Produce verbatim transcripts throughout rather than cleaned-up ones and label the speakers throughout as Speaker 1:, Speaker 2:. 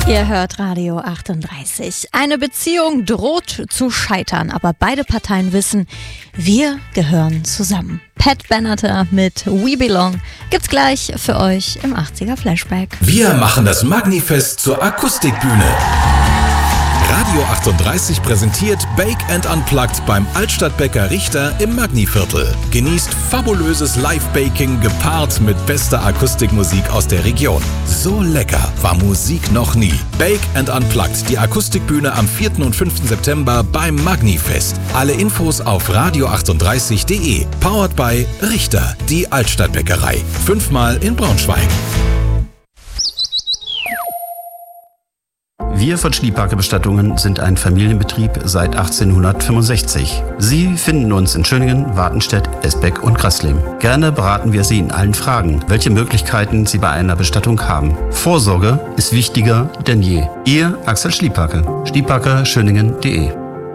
Speaker 1: Ihr hört Radio achtunddreißig. Eine Beziehung droht zu scheitern, aber beide Parteien wissen, wir gehören zusammen. Pat Benatar mit We Belong gibt's gleich für euch im achtziger Flashback.
Speaker 2: Wir machen das Magnifest zur Akustikbühne. Radio achtunddreißig präsentiert Bake and Unplugged beim Altstadtbäcker Richter im Magniviertel. Genießt fabulöses Live-Baking gepaart mit bester Akustikmusik aus der Region. So lecker war Musik noch nie. Bake and Unplugged, die Akustikbühne am vierten und fünften September beim Magnifest. Alle Infos auf radio achtunddreißig punkt de. Powered by Richter, die Altstadtbäckerei. Fünfmal in Braunschweig.
Speaker 3: Wir von Schliepacker Bestattungen sind ein Familienbetrieb seit achtzehnhundertfünfundsechzig. Sie finden uns in Schöningen, Wartenstedt, Esbeck und Grassleben. Gerne beraten wir Sie in allen Fragen, welche Möglichkeiten Sie bei einer Bestattung haben. Vorsorge ist wichtiger denn je. Ihr Axel Schliepacker. Schliepacker Schöningen punkt de.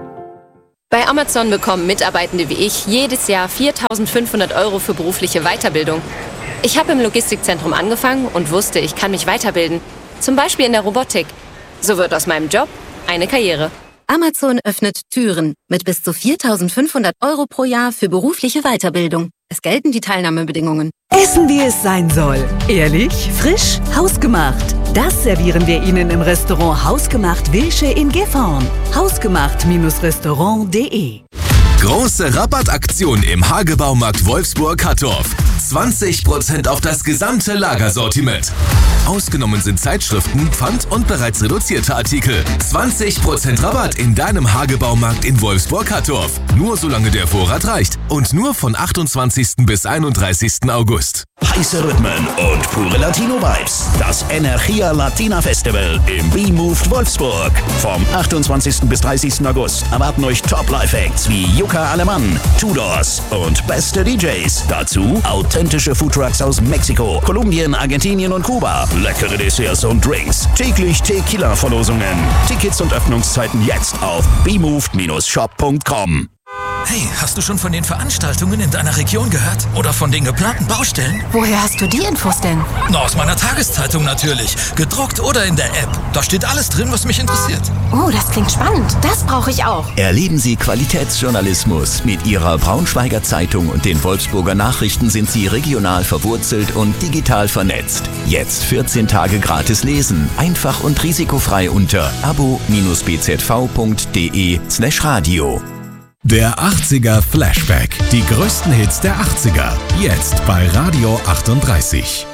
Speaker 4: Bei Amazon bekommen Mitarbeitende wie ich jedes Jahr viertausendfünfhundert Euro für berufliche Weiterbildung. Ich habe im Logistikzentrum angefangen und wusste, ich kann mich weiterbilden. Zum Beispiel in der Robotik. So wird aus meinem Job eine Karriere.
Speaker 5: Amazon öffnet Türen mit bis zu viertausendfünfhundert Euro pro Jahr für berufliche Weiterbildung. Es gelten die Teilnahmebedingungen.
Speaker 6: Essen, wie es sein soll. Ehrlich, frisch, hausgemacht. Das servieren wir Ihnen im Restaurant Hausgemacht Wilsche in Gifhorn. hausgemacht Restaurant punkt de.
Speaker 7: Große Rabattaktion im Hagebaumarkt Wolfsburg-Hattorf. zwanzig Prozent auf das gesamte Lagersortiment. Ausgenommen sind Zeitschriften, Pfand und bereits reduzierte Artikel. zwanzig Prozent Rabatt in deinem Hagebaumarkt in Wolfsburg-Hattorf. Nur solange der Vorrat reicht. Und nur von achtundzwanzigsten bis einunddreißigsten August.
Speaker 8: Heiße Rhythmen und pure Latino-Vibes. Das Energia Latina Festival im B-Moved Wolfsburg. Vom achtundzwanzigsten bis dreißigsten August erwarten euch Top-Live-Acts wie Yuka Alemann, Tudors und beste D Js. Dazu authentische Foodtrucks aus Mexiko, Kolumbien, Argentinien und Kuba. Leckere Desserts und Drinks. Täglich Tequila-Verlosungen. Tickets und Öffnungszeiten jetzt auf b moved shop punkt com.
Speaker 9: Hey, hast du schon von den Veranstaltungen in deiner Region gehört? Oder von den geplanten Baustellen?
Speaker 5: Woher hast du die Infos denn?
Speaker 9: Na, aus meiner Tageszeitung natürlich. Gedruckt oder in der App. Da steht alles drin, was mich interessiert.
Speaker 5: Oh, das klingt spannend. Das brauche ich auch.
Speaker 8: Erleben Sie Qualitätsjournalismus. Mit Ihrer Braunschweiger Zeitung und den Wolfsburger Nachrichten sind Sie regional verwurzelt und digital vernetzt. Jetzt vierzehn Tage gratis lesen. Einfach und risikofrei unter abo b z v punkt de slash radio.
Speaker 2: Der achtziger Flashback. Die größten Hits der achtziger. Jetzt bei Radio achtunddreißig.